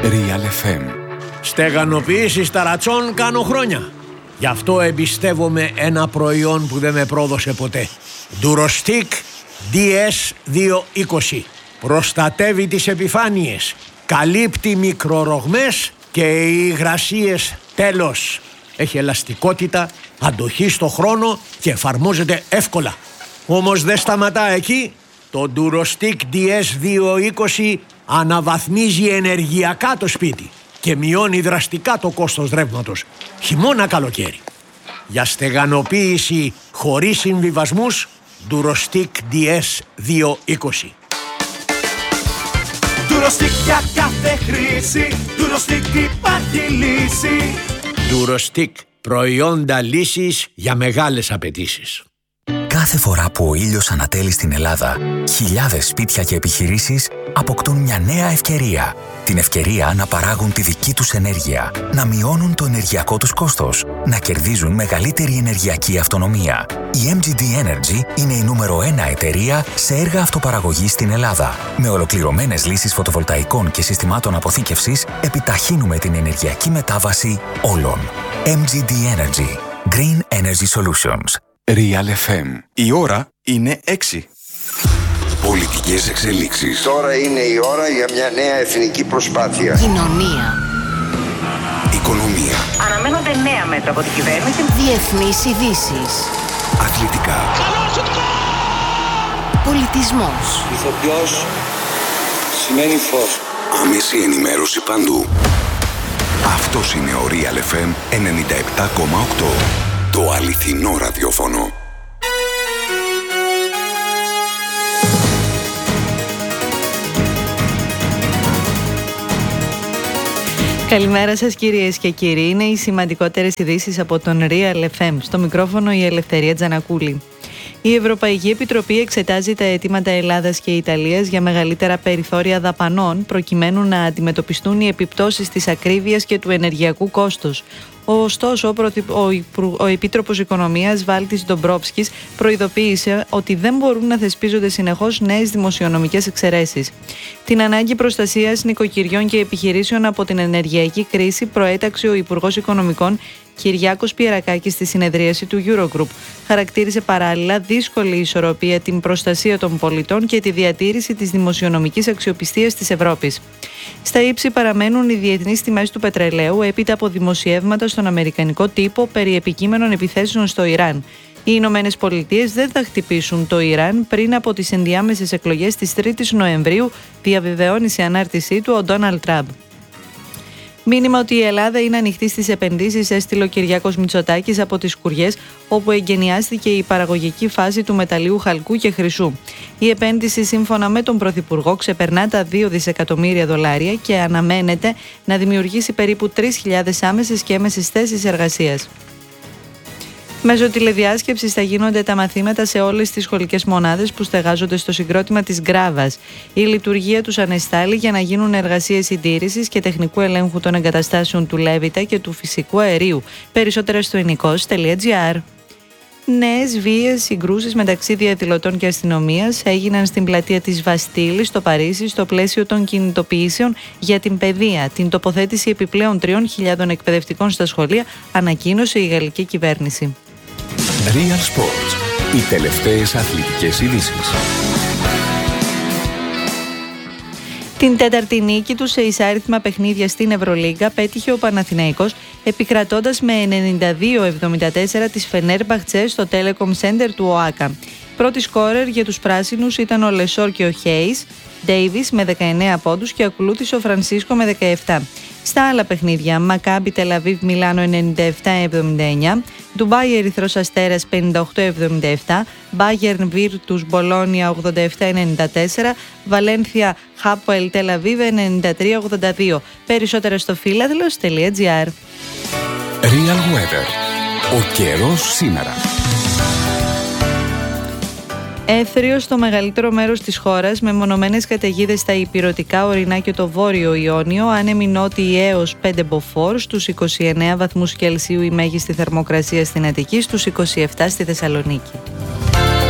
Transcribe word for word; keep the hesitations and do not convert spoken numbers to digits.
Real εφ εμ. Στεγανοποίηση ταρατσών κάνω χρόνια. Γι' αυτό εμπιστεύομαι ένα προϊόν που δεν με πρόδωσε ποτέ. Durostic ντι ες διακόσια είκοσι. Προστατεύει τις επιφάνειες, καλύπτει μικρορογμές και υγρασίες. Τέλος. Έχει ελαστικότητα, αντοχή στο χρόνο και εφαρμόζεται εύκολα. Όμως δεν σταματά εκεί. Το Durostic ντι ες διακόσια είκοσι αναβαθμίζει ενεργειακά το σπίτι και μειώνει δραστικά το κόστος ρεύματος, χειμώνα καλοκαίρι. Για στεγανοποίηση χωρίς συμβιβασμούς, Durostic ντι ες διακόσια είκοσι. Durostic για κάθε χρήση, Durostic υπάρχει λύση. Durostic, προϊόντα λύσης για μεγάλες απαιτήσεις. Κάθε φορά που ο ήλιος ανατέλει στην Ελλάδα, χιλιάδες σπίτια και επιχειρήσεις αποκτούν μια νέα ευκαιρία. Την ευκαιρία να παράγουν τη δική τους ενέργεια, να μειώνουν το ενεργειακό τους κόστος, να κερδίζουν μεγαλύτερη ενεργειακή αυτονομία. Η εμ τζι ντι Energy είναι η νούμερο ένα εταιρεία σε έργα αυτοπαραγωγής στην Ελλάδα. Με ολοκληρωμένες λύσεις φωτοβολταϊκών και συστημάτων αποθήκευσης, επιταχύνουμε την ενεργειακή μετάβαση όλων. εμ τζι ντι Energy. Green Energy Solutions. Real εφ εμ. Η ώρα είναι έξι. Πολιτικές εξελίξεις. Τώρα είναι η ώρα για μια νέα εθνική προσπάθεια. Κοινωνία. Οικονομία. Αναμένονται νέα μέτρα από την κυβέρνηση. Διεθνείς ειδήσεις. Αθλητικά. Πολιτισμός. Ηθοποιός σημαίνει φως. Άμεση ενημέρωση παντού. Αυτός είναι ο Real εφ εμ ενενήντα επτά κόμμα οκτώ. Το αληθινό ραδιόφωνο. Καλημέρα σας κυρίες και κύριοι. Είναι οι σημαντικότερες ειδήσεις από τον Real εφ εμ. Στο μικρόφωνο η Ελευθερία Τζανακούλη. Η Ευρωπαϊκή Επιτροπή εξετάζει τα αιτήματα Ελλάδας και Ιταλίας για μεγαλύτερα περιθώρια δαπανών προκειμένου να αντιμετωπιστούν οι επιπτώσεις της ακρίβειας και του ενεργειακού κόστους. Ωστόσο, ο Επίτροπος Οικονομίας Βάλτης Ντομπρόφσκης προειδοποίησε ότι δεν μπορούν να θεσπίζονται συνεχώς νέες δημοσιονομικές εξαιρέσεις. Την ανάγκη προστασίας νοικοκυριών και επιχειρήσεων από την ενεργειακή κρίση προέταξε ο Υπουργός Οικονομικών Κυριάκος Πιερακάκης στη συνεδρίαση του Eurogroup. Χαρακτήρισε παράλληλα δύσκολη ισορροπία την προστασία των πολιτών και τη διατήρηση της δημοσιονομικής αξιοπιστίας της Ευρώπης. Στα ύψη παραμένουν οι διεθνείς τιμές του πετρελαίου έπειτα από δημοσιεύματα στον αμερικανικό τύπο περί επικείμενων επιθέσεων στο Ιράν. Οι Ηνωμένες Πολιτείες δεν θα χτυπήσουν το Ιράν πριν από τις ενδιάμεσες εκλογές της τρίτης Νοεμβρίου, διαβεβαιώνει σε ανάρτησή του ο Ντόναλντ Τραμπ. Μήνυμα ότι η Ελλάδα είναι ανοιχτή στις επενδύσεις έστειλε ο Κυριάκος Μητσοτάκης από τις Σκουριές, όπου εγκαινιάστηκε η παραγωγική φάση του μεταλλίου χαλκού και χρυσού. Η επένδυση, σύμφωνα με τον Πρωθυπουργό, ξεπερνά τα δύο δισεκατομμύρια δολάρια και αναμένεται να δημιουργήσει περίπου τρεις χιλιάδες άμεσες και έμεσες θέσεις εργασίας. Μέσω τηλεδιάσκεψης θα γίνονται τα μαθήματα σε όλες τις σχολικές μονάδες που στεγάζονται στο συγκρότημα της Γκράβας. Η λειτουργία τους ανεστάλλει για να γίνουν εργασίες συντήρησης και τεχνικού ελέγχου των εγκαταστάσεων του Λέβητα και του φυσικού αερίου. Περισσότερα στο ενικός τελεία τζι άρ. Νέες βίαιες συγκρούσεις μεταξύ διαδηλωτών και αστυνομίας έγιναν στην πλατεία της Βαστίλης στο Παρίσι στο πλαίσιο των κινητοποιήσεων για την παιδεία. Την τοποθέτηση επιπλέον τριών χιλιάδων εκπαιδευτικών στα σχολεία ανακοίνωσε η γαλλική κυβέρνηση. Real Sports. Οι τελευταίες αθλητικές ειδήσεις. Την τέταρτη νίκη του σε εισάριθμα παιχνίδια στην Ευρωλίγκα πέτυχε ο Παναθηναϊκός επικρατώντας με ενενήντα δύο εβδομήντα τέσσερα της Φενέρμπαχτσε στο Telecom Center του ΟΑΚΑ. Πρώτη σκόρερ για τους πράσινους ήταν ο Λεσόρ και ο Χέις, Ντέιβις με δεκαεννέα πόντους και ακολούθησε ο Φρανσίσκο με δεκαεπτά. Στα άλλα παιχνίδια, Μακάμπι Τελαβίβ Μιλάνο ενενήντα επτά εβδομήντα εννέα, Ντουμπάι Ερυθρός Αστέρας πενήντα οκτώ εβδομήντα επτά, Μπάγερν Βίρτους Μπολόνια ογδόντα επτά ενενήντα τέσσερα, Βαλένθια Χάποελ Τελαβίβ ενενήντα τρία ογδόντα δύο. Περισσότερα στο φίλαδλος τελεία τζι άρ. Real Weather. Ο καιρός σήμερα. Έθριο στο μεγαλύτερο μέρος της χώρας με μονομένες καταιγίδες στα ηπειρωτικά, ορεινά και το βόρειο Ιόνιο, άνεμοι νότιοι έως πέντε μποφόρ, στους είκοσι εννέα βαθμούς Κελσίου η μέγιστη θερμοκρασία στην Αττική, στους είκοσι επτά στη Θεσσαλονίκη.